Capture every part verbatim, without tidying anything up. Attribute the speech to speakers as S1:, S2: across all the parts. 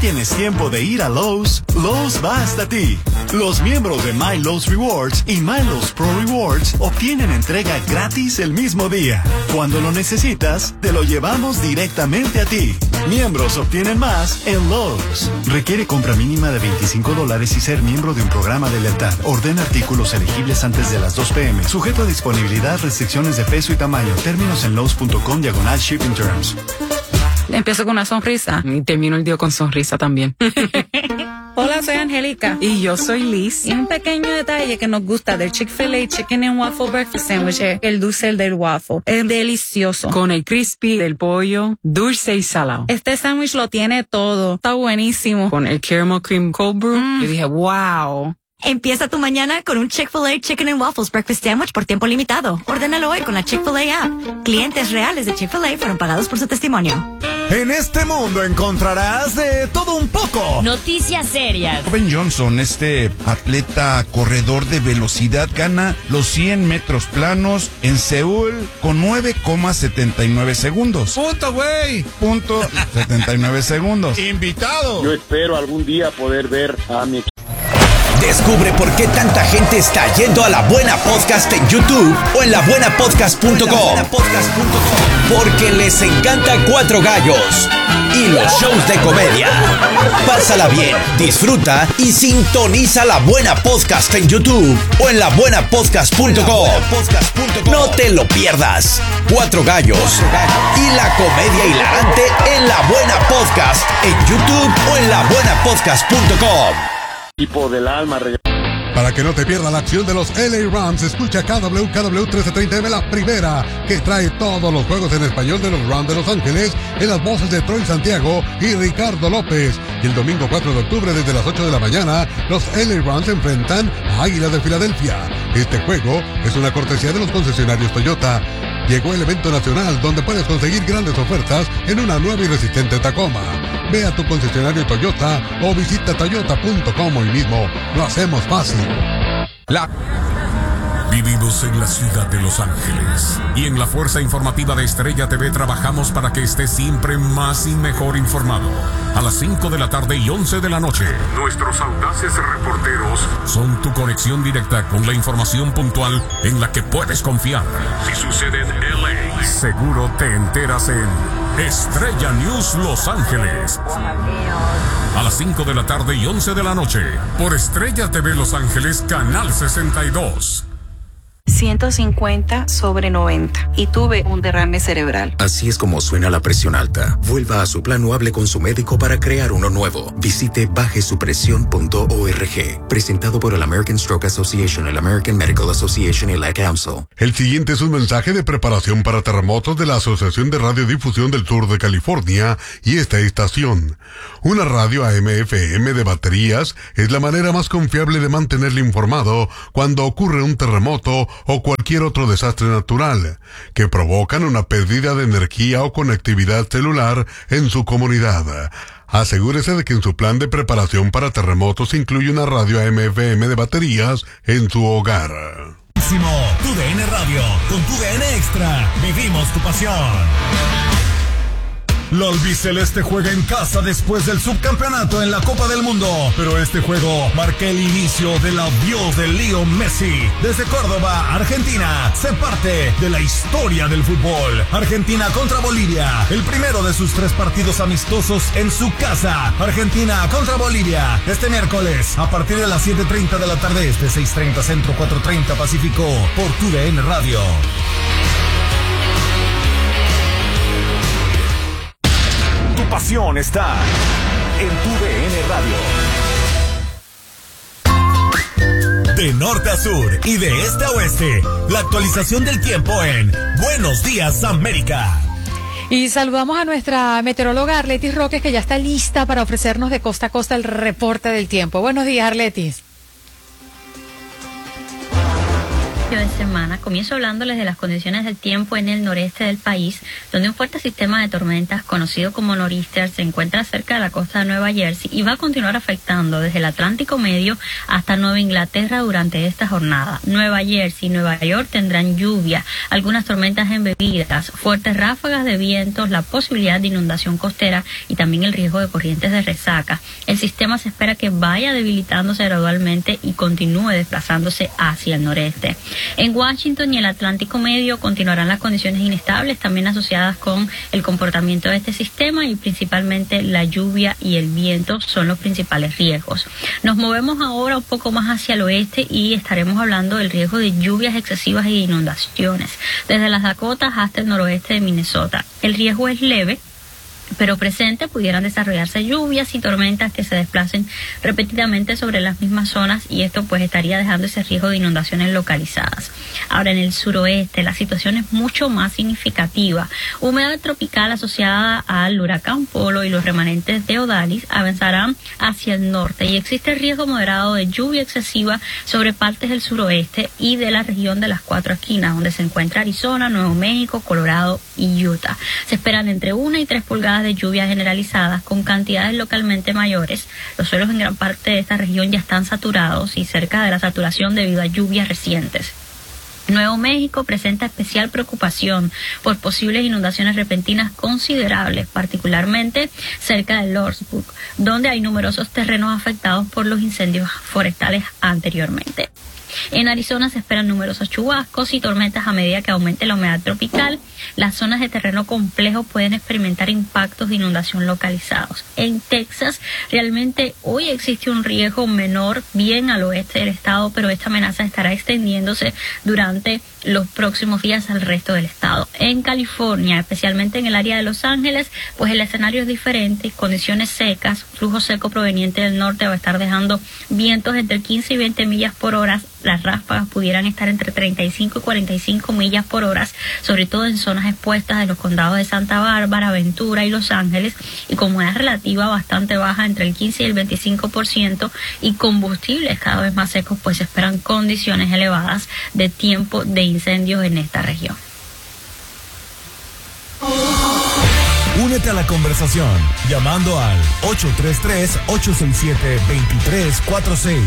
S1: Tienes tiempo de ir a Lowe's, Lowe's va hasta ti. Los miembros de My Lowe's Rewards y My Lowe's Pro Rewards obtienen entrega gratis el mismo día. Cuando lo necesitas, te lo llevamos directamente a ti. Miembros obtienen más en Lowe's. Requiere compra mínima de veinticinco dólares y ser miembro de un programa de lealtad. Ordena artículos elegibles antes de las dos pm. Sujeto a disponibilidad, restricciones de peso y tamaño. Términos en Lowe's punto com diagonal shipping terms.
S2: Empiezo con una sonrisa y termino el día con sonrisa también.
S3: Hola, soy Angélica.
S2: Y yo soy Liz.
S3: Y un pequeño detalle que nos gusta del Chick-fil-A Chicken and Waffle Breakfast Sandwich es el dulce del waffle. Es delicioso.
S2: Con el crispy del pollo, dulce y salado.
S3: Este sándwich lo tiene todo. Está buenísimo.
S2: Con el caramel cream cold brew, mm. yo dije, wow.
S4: Empieza tu mañana con un Chick-fil-A Chicken and Waffles Breakfast Sandwich por tiempo limitado. Ordénalo hoy con la Chick-fil-A app. Clientes reales de Chick-fil-A fueron pagados por su testimonio.
S5: En este mundo encontrarás de todo un poco.
S6: Noticias serias.
S7: Ben Johnson, este atleta corredor de velocidad, gana los cien metros planos en Seúl con nueve coma setenta y nueve segundos.
S5: Punto, güey.
S7: Punto setenta y nueve segundos.
S5: Invitado.
S8: Yo espero algún día poder ver a mi equipo.
S9: Descubre por qué tanta gente está yendo a La Buena Podcast en YouTube o en la buena podcast punto com. Porque les encanta Cuatro Gallos y los shows de comedia. Pásala bien, disfruta y sintoniza La Buena Podcast en YouTube o en la buena podcast punto com. No te lo pierdas. Cuatro Gallos y la comedia hilarante en La Buena Podcast en YouTube o en la buena podcast punto com.
S8: Equipo del alma.
S10: Para que no te pierda la acción de los L A Rams, escucha K W K W trece treinta M, la primera, que trae todos los juegos en español de los Rams de Los Ángeles, en las voces de Troy Santiago y Ricardo López. Y el domingo cuatro de octubre, desde las ocho de la mañana, los L A Rams enfrentan a Águilas de Filadelfia. Este juego es una cortesía de los concesionarios Toyota. Llegó el evento nacional donde puedes conseguir grandes ofertas en una nueva y resistente Tacoma. Ve a tu concesionario Toyota o visita toyota punto com hoy mismo. Lo hacemos fácil.
S11: La... Vivimos en la ciudad de Los Ángeles y en la Fuerza Informativa de Estrella T V trabajamos para que estés siempre más y mejor informado. A las cinco de la tarde y once de la noche, nuestros audaces reporteros son tu conexión directa con la información puntual en la que puedes confiar. Si sucede en L A, seguro te enteras en Estrella News Los Ángeles. A las cinco de la tarde y once de la noche, por Estrella T V Los Ángeles, Canal sesenta y dos.
S3: ciento cincuenta sobre noventa y tuve un derrame cerebral.
S12: Así es como suena la presión alta. Vuelva a su plan o hable con su médico para crear uno nuevo. Visite baje su presión punto org. Presentado por el American Stroke Association, el American Medical Association y la Council.
S10: El siguiente es un mensaje de preparación para terremotos de la Asociación de Radiodifusión del Sur de California y esta estación. Una radio A M F M de baterías es la manera más confiable de mantenerle informado cuando ocurre un terremoto o cualquier otro desastre natural que provocan una pérdida de energía o conectividad celular en su comunidad. Asegúrese de que en su plan de preparación para terremotos incluye una radio A M F M de baterías en su hogar.
S13: Tu D N Radio, con Tu D N Extra, vivimos tu pasión. La albiceleste juega en casa después del subcampeonato en la Copa del Mundo, pero este juego marca el inicio del adiós de Leo Messi. Desde Córdoba, Argentina, se parte de la historia del fútbol. Argentina contra Bolivia, el primero de sus tres partidos amistosos en su casa. Argentina contra Bolivia, este miércoles, a partir de las siete treinta de la tarde, este seis treinta Centro, cuatro treinta Pacífico, por Tu D N Radio.
S5: Tu pasión está en Tu D N Radio.
S13: De norte a sur y de este a oeste, la actualización del tiempo en Buenos Días América.
S14: Y saludamos a nuestra meteoróloga Arletis Roques, que ya está lista para ofrecernos de costa a costa el reporte del tiempo. Buenos días, Arletis.
S15: De semana
S6: comienzo hablándoles de las condiciones del tiempo en el noreste del país, donde un fuerte sistema de tormentas conocido como Nor'easter se encuentra cerca de la costa de Nueva Jersey y va a continuar afectando desde el Atlántico Medio hasta Nueva Inglaterra durante esta jornada. Nueva Jersey y Nueva York tendrán lluvia, algunas tormentas embebidas, fuertes ráfagas de vientos, la posibilidad de inundación costera y también el riesgo de corrientes de resaca. El sistema se espera que vaya debilitándose gradualmente y continúe desplazándose hacia el noreste. En Washington y el Atlántico Medio continuarán las condiciones inestables también asociadas con el comportamiento de este sistema y principalmente la lluvia y el viento son los principales riesgos. Nos movemos ahora un poco más hacia el oeste y estaremos hablando del riesgo de lluvias excesivas y inundaciones desde las Dakotas hasta el noroeste de Minnesota. El riesgo es leve, pero presente. Pudieran desarrollarse lluvias y tormentas que se desplacen repetidamente sobre las mismas zonas y esto pues estaría dejando ese riesgo de inundaciones localizadas. Ahora en el suroeste la situación es mucho más significativa. Humedad tropical asociada al huracán Polo y los remanentes de Odalis avanzarán hacia el norte y existe el riesgo moderado de lluvia excesiva sobre partes del suroeste y de la región de las Cuatro Esquinas, donde se encuentra Arizona, Nuevo México, Colorado y Utah. Se esperan entre una y tres pulgadas de lluvias generalizadas con cantidades localmente mayores. Los suelos en gran parte de esta región ya están saturados y cerca de la saturación debido a lluvias recientes. Nuevo México presenta especial preocupación por posibles inundaciones repentinas considerables, particularmente cerca de Lordsburg, donde hay numerosos terrenos afectados por los incendios forestales anteriormente. En Arizona se esperan numerosos chubascos y tormentas a medida que aumente la humedad tropical. Las zonas de terreno complejo pueden experimentar impactos de inundación localizados. En Texas, realmente hoy existe un riesgo menor bien al oeste del estado, pero esta amenaza estará extendiéndose durante los próximos días al resto del estado. En California, especialmente en el área de Los Ángeles, pues el escenario es diferente, condiciones secas, flujo seco proveniente del norte va a estar dejando vientos entre quince y veinte millas por hora. Las ráfagas pudieran estar entre treinta y cinco y cuarenta y cinco millas por hora, sobre todo en zonas expuestas de los condados de Santa Bárbara, Ventura y Los Ángeles, y con humedad relativa bastante baja entre el quince y el veinticinco por ciento y combustibles cada vez más secos, pues se esperan condiciones elevadas de tiempo de incendios en esta región.
S13: Únete a la conversación llamando al ocho tres tres, ocho seis siete, dos tres cuatro seis.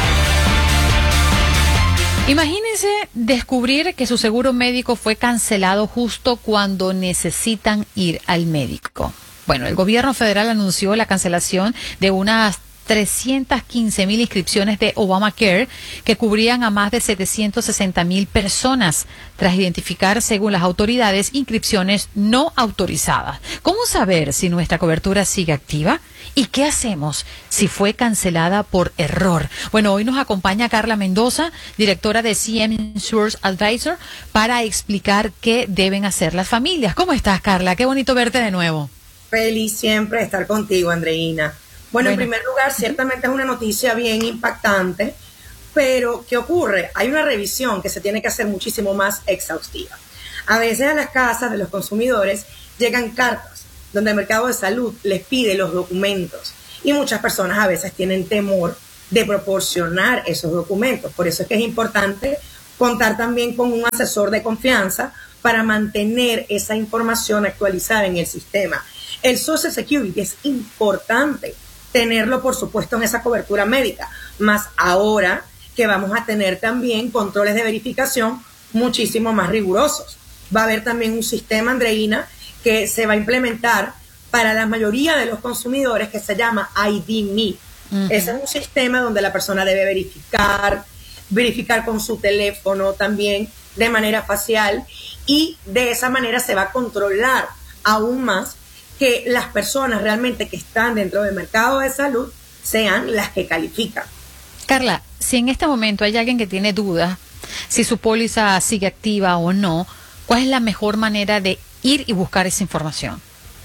S14: Imagínense descubrir que su seguro médico fue cancelado justo cuando necesitan ir al médico. Bueno, el gobierno federal anunció la cancelación de unas trescientas quince mil inscripciones de Obamacare que cubrían a más de setecientas sesenta mil personas tras identificar, según las autoridades, inscripciones no autorizadas. ¿Cómo saber si nuestra cobertura sigue activa? ¿Y qué hacemos si fue cancelada por error? Bueno, hoy nos acompaña Carla Mendoza, directora de C M Insurance Advisor, para explicar qué deben hacer las familias. ¿Cómo estás, Carla? Qué bonito verte de nuevo.
S15: Feliz siempre de estar contigo, Andreina. Bueno, bueno, en primer lugar, ciertamente es una noticia bien impactante, pero ¿qué ocurre? Hay una revisión que se tiene que hacer muchísimo más exhaustiva. A veces a las casas de los consumidores llegan cartas donde el mercado de salud les pide los documentos y muchas personas a veces tienen temor de proporcionar esos documentos. Por eso es que es importante contar también con un asesor de confianza para mantener esa información actualizada en el sistema. El Social Security es importante tenerlo, por supuesto, en esa cobertura médica, más ahora que vamos a tener también controles de verificación muchísimo más rigurosos. Va a haber también un sistema, Andreina, que se va a implementar para la mayoría de los consumidores que se llama I D M E. Uh-huh. Ese es un sistema donde la persona debe verificar, verificar con su teléfono también de manera facial y de esa manera se va a controlar aún más que las personas realmente que están dentro del mercado de salud sean las que califican.
S14: Carla, si en este momento hay alguien que tiene dudas si su póliza sigue activa o no, ¿cuál es la mejor manera de ir y buscar esa información?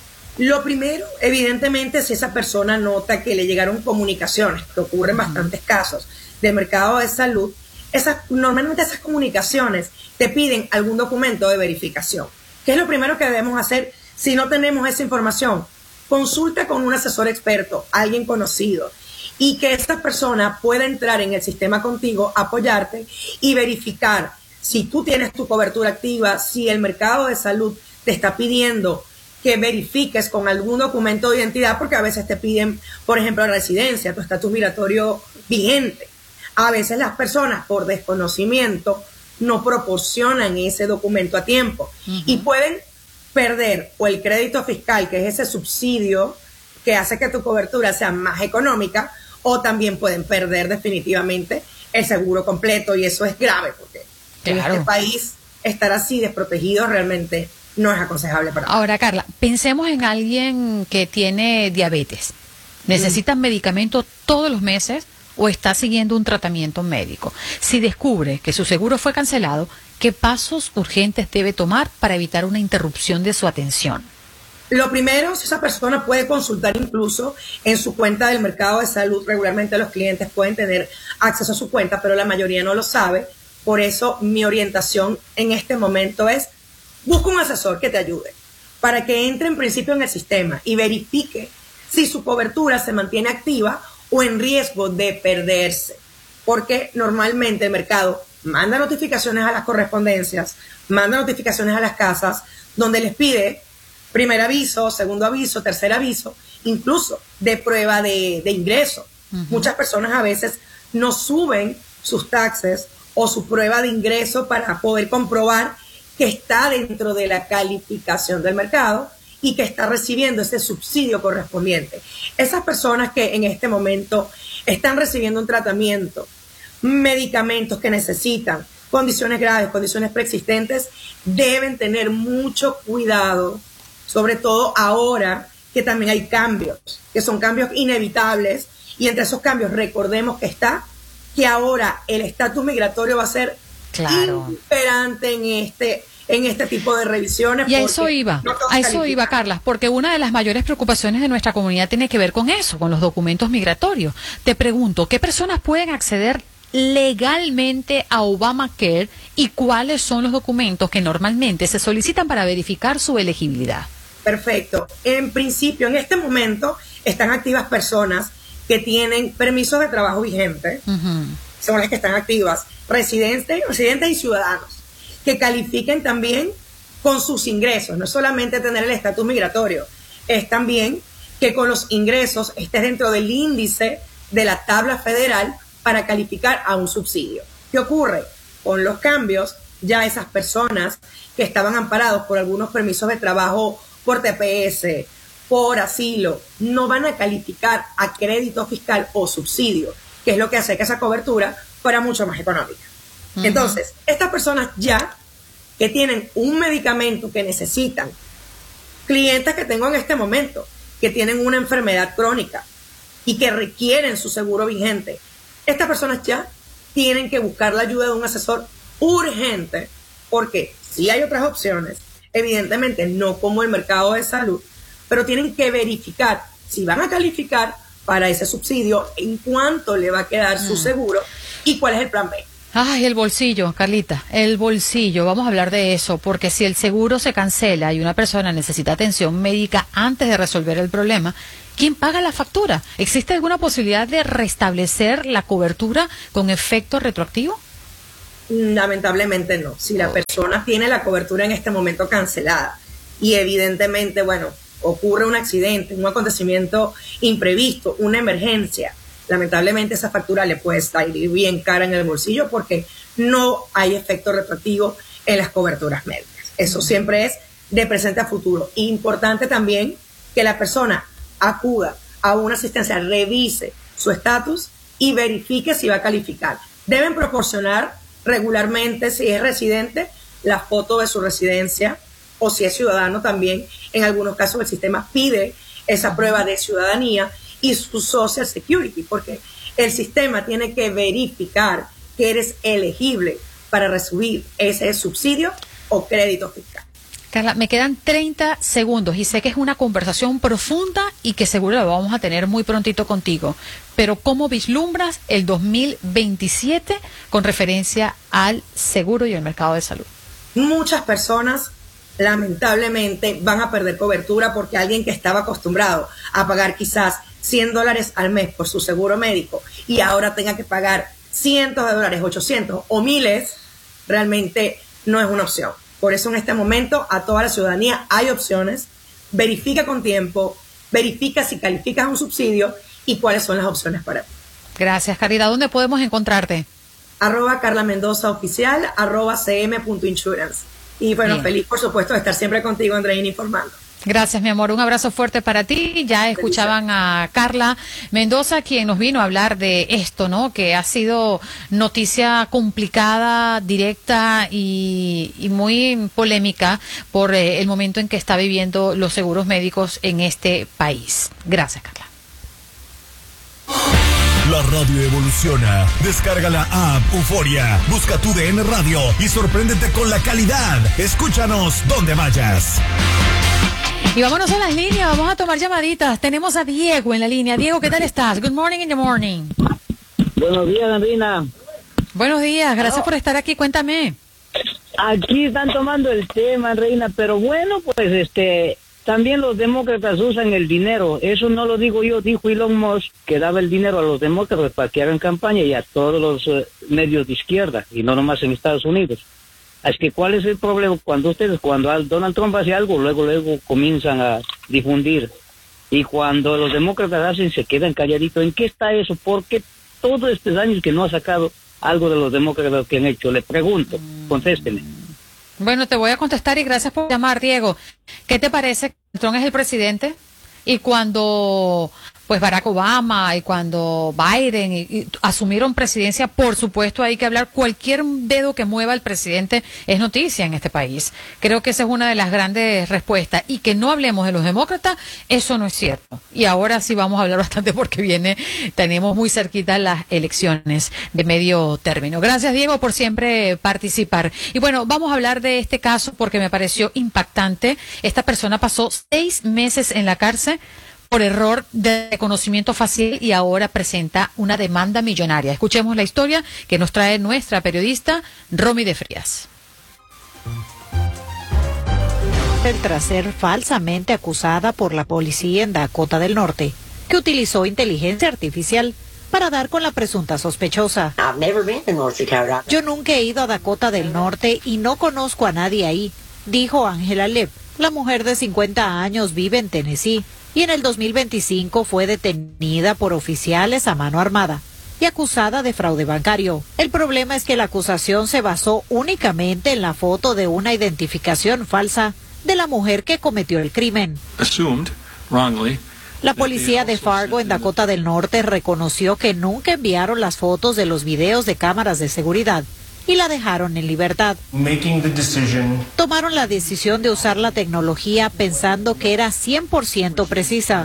S15: Lo primero, evidentemente, si esa persona nota que le llegaron comunicaciones, que ocurren uh-huh. bastantes casos del mercado de salud, esas, normalmente esas comunicaciones te piden algún documento de verificación. ¿Qué es lo primero que debemos hacer? Si no tenemos esa información, consulta con un asesor experto, alguien conocido, y que esta persona pueda entrar en el sistema contigo, apoyarte y verificar si tú tienes tu cobertura activa, si el mercado de salud te está pidiendo que verifiques con algún documento de identidad, porque a veces te piden, por ejemplo, residencia, tu estatus migratorio vigente. A veces las personas, por desconocimiento, no proporcionan ese documento a tiempo uh-huh. y pueden perder o el crédito fiscal, que es ese subsidio que hace que tu cobertura sea más económica, o también pueden perder definitivamente el seguro completo, y eso es grave, porque claro. en este país estar así desprotegido realmente no es aconsejable para
S14: Ahora, Carla, pensemos en alguien que tiene diabetes. ¿Necesita mm. medicamento todos los meses o está siguiendo un tratamiento médico? Si descubre que su seguro fue cancelado, ¿qué pasos urgentes debe tomar para evitar una interrupción de su atención?
S15: Lo primero, si esa persona puede consultar incluso en su cuenta del mercado de salud. Regularmente los clientes pueden tener acceso a su cuenta, pero la mayoría no lo sabe. Por eso mi orientación en este momento es: busca un asesor que te ayude para que entre en principio en el sistema y verifique si su cobertura se mantiene activa o en riesgo de perderse. Porque normalmente el mercado manda notificaciones a las correspondencias, manda notificaciones a las casas, donde les pide primer aviso, segundo aviso, tercer aviso, incluso de prueba de, de ingreso. Uh-huh. Muchas personas a veces no suben sus taxes o su prueba de ingreso para poder comprobar que está dentro de la calificación del mercado y que está recibiendo ese subsidio correspondiente. Esas personas que en este momento están recibiendo un tratamiento, medicamentos que necesitan, condiciones graves, condiciones preexistentes, deben tener mucho cuidado, sobre todo ahora que también hay cambios, que son cambios inevitables, y entre esos cambios recordemos que está que ahora el estatus migratorio va a ser claro. imperante en este en este tipo de revisiones.
S14: Y a eso iba, no a eso iba, Carla, porque una de las mayores preocupaciones de nuestra comunidad tiene que ver con eso, con los documentos migratorios. Te pregunto, ¿qué personas pueden acceder legalmente a Obamacare y cuáles son los documentos que normalmente se solicitan para verificar su elegibilidad?
S15: Perfecto. En principio, en este momento, están activas personas que tienen permisos de trabajo vigentes, uh-huh. son las que están activas, residentes, residentes y ciudadanos, que califiquen también con sus ingresos. No es solamente tener el estatus migratorio, es también que con los ingresos estés dentro del índice de la tabla federal para calificar a un subsidio. ¿Qué ocurre? Con los cambios, ya esas personas que estaban amparados por algunos permisos de trabajo, por T P S, por asilo, no van a calificar a crédito fiscal o subsidio, que es lo que hace que esa cobertura fuera mucho más económica. Uh-huh. Entonces, estas personas ya que tienen un medicamento que necesitan, clientes que tengo en este momento, que tienen una enfermedad crónica y que requieren su seguro vigente, estas personas ya tienen que buscar la ayuda de un asesor urgente, porque sí hay otras opciones, evidentemente no como el mercado de salud, pero tienen que verificar si van a calificar para ese subsidio, en cuánto le va a quedar mm. su seguro y cuál es el plan B.
S14: Ay, el bolsillo, Carlita, el bolsillo, vamos a hablar de eso, porque si el seguro se cancela y una persona necesita atención médica antes de resolver el problema, ¿quién paga la factura? ¿Existe alguna posibilidad de restablecer la cobertura con efecto retroactivo?
S15: Lamentablemente no. Si la persona tiene la cobertura en este momento cancelada y evidentemente, bueno, ocurre un accidente, un acontecimiento imprevisto, una emergencia, lamentablemente esa factura le puede salir bien cara en el bolsillo porque no hay efecto retroactivo en las coberturas médicas. Eso siempre es de presente a futuro. Importante también que la persona acuda a una asistencia, revise su estatus y verifique si va a calificar. Deben proporcionar regularmente, si es residente, la foto de su residencia, o si es ciudadano también. En algunos casos el sistema pide esa prueba de ciudadanía y su Social Security, porque el sistema tiene que verificar que eres elegible para recibir ese subsidio o crédito fiscal.
S14: Carla, me quedan treinta segundos y sé que es una conversación profunda y que seguro la vamos a tener muy prontito contigo, pero ¿cómo vislumbras el dos mil veintisiete con referencia al seguro y el mercado de salud?
S15: Muchas personas lamentablemente van a perder cobertura porque alguien que estaba acostumbrado a pagar quizás cien dólares al mes por su seguro médico y ahora tenga que pagar cientos de dólares, ochocientos o miles, realmente no es una opción. Por eso en este momento a toda la ciudadanía hay opciones. Verifica con tiempo, verifica si calificas un subsidio y cuáles son las opciones para ti.
S14: Gracias, Caridad. ¿Dónde podemos encontrarte?
S15: Arroba Carla Mendoza Oficial, arroba cm.insurance. Y bueno, Bien. feliz por supuesto de estar siempre contigo, Andreina, informando.
S14: Gracias, mi amor. Un abrazo fuerte para ti. Ya escuchaban a Carla Mendoza, quien nos vino a hablar de esto, ¿no? Que ha sido noticia complicada, directa y, y muy polémica por eh, el momento en que está viviendo los seguros médicos en este país. Gracias, Carla.
S13: La radio evoluciona. Descarga la app Euforia. Busca tu D N Radio y sorpréndete con la calidad. Escúchanos donde vayas.
S14: Y vámonos a las líneas, vamos a tomar llamaditas. Tenemos a Diego en la línea. Diego, ¿qué tal estás? Good morning in the morning.
S16: Buenos días, Andreina.
S14: Buenos días, gracias oh. por estar aquí, cuéntame.
S16: Aquí están tomando el tema, Reina, pero bueno, pues este, también los demócratas usan el dinero. Eso no lo digo yo, dijo Elon Musk, que daba el dinero a los demócratas para que hagan campaña y a todos los uh, medios de izquierda, y no nomás en Estados Unidos. Es que ¿cuál es el problema? Cuando ustedes, cuando Donald Trump hace algo, luego, luego comienzan a difundir. Y cuando los demócratas hacen, se quedan calladitos. ¿En qué está eso? ¿Por qué todos estos años que no ha sacado algo de los demócratas que han hecho? Le pregunto, contésteme.
S14: Bueno, te voy a contestar y gracias por llamar, Diego. ¿Qué te parece que Trump es el presidente? Y cuando pues Barack Obama y cuando Biden y, y asumieron presidencia, por supuesto hay que hablar. Cualquier dedo que mueva el presidente es noticia en este país. Creo que esa es una de las grandes respuestas. Y que no hablemos de los demócratas, eso no es cierto. Y ahora sí vamos a hablar bastante porque viene, tenemos muy cerquita las elecciones de medio término. Gracias, Diego, por siempre participar. Y bueno, vamos a hablar de este caso porque me pareció impactante. Esta persona pasó seis meses en la cárcel por error de reconocimiento facial y ahora presenta una demanda millonaria. Escuchemos la historia que nos trae nuestra periodista Romy de Frías.
S17: Tras ser falsamente acusada por la policía en Dakota del Norte, que utilizó inteligencia artificial para dar con la presunta sospechosa. Yo nunca he ido a Dakota del Norte y no conozco a nadie ahí, dijo Angela Lepp. La mujer de cincuenta años vive en Tennessee y en el dos mil veinticinco fue detenida por oficiales a mano armada y acusada de fraude bancario. El problema es que la acusación se basó únicamente en la foto de una identificación falsa de la mujer que cometió el crimen. La policía de Fargo en Dakota del Norte reconoció que nunca enviaron las fotos de los videos de cámaras de seguridad y la dejaron en libertad. Tomaron la decisión de usar la tecnología pensando que era cien por ciento precisa.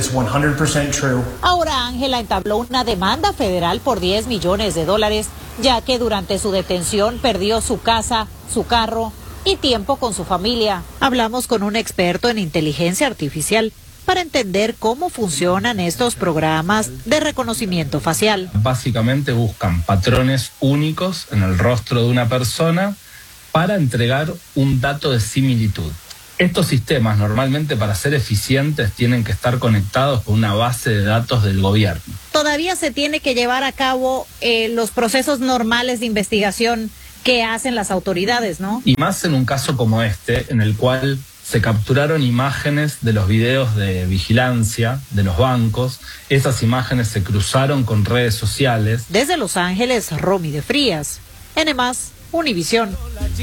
S17: Ahora Ángela entabló una demanda federal por diez millones de dólares, ya que durante su detención perdió su casa, su carro y tiempo con su familia. Hablamos con un experto en inteligencia artificial para entender cómo funcionan estos programas de reconocimiento facial.
S18: Básicamente buscan patrones únicos en el rostro de una persona para entregar un dato de similitud. Estos sistemas normalmente para ser eficientes tienen que estar conectados con una base de datos del gobierno.
S17: Todavía se tiene que llevar a cabo eh, los procesos normales de investigación que hacen las autoridades, ¿no?
S18: Y más en un caso como este, en el cual se capturaron imágenes de los videos de vigilancia de los bancos. Esas imágenes se cruzaron con redes sociales.
S17: Desde Los Ángeles, Romy de Frías. N más, Univisión.